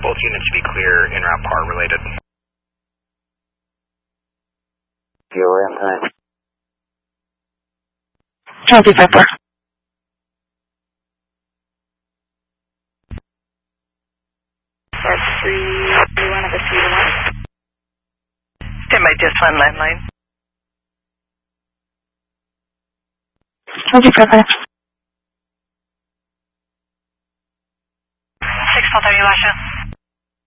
both units to be clear en route par related. You're in time. 25. That's 3-1 of the 3-1. Stand by just one landline. 25.